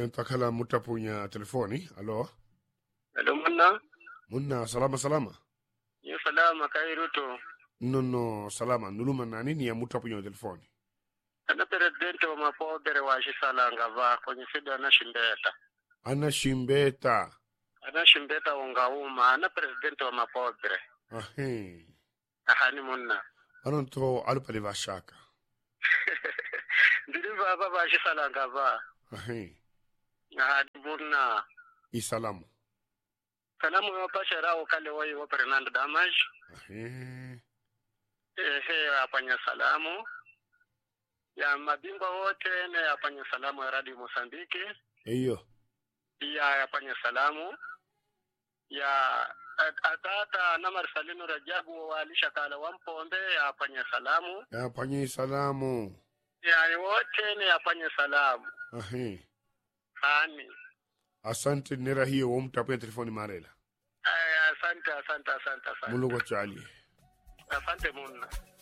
Entakala mutapunya telefoni. Alo. Hello munna. Munna salama. Yo salama kairuto. No salama. Nuluma nani ni ya mutapunya telefoni. Ana presidente wa mapodere wa Shisalanga va kwenye sida anashimbeta. Anashimbeta ungauma. Ana presidente wa mapodere. Ahani munna. Anonto alupale vashaka. Ndiliva baba Shisalanga va. Ahani munna. Isalamu. Salamu ya bashara ukale wa Fernando Damaj. Apanya salamu. Ya mabingwa wote ne apanya salamu ya Radio Mosambiki. Eyo. Ya apanya salamu. Ya atata na Marcelino Rajabu walisha kala wampombe ya apanya salamu. Ya apanya salamu. Ya wote ne apanya salamu. Hani. Asante nera hiyo womtapunya telefoni marela. Asante. Mulugo chali. Asante munna.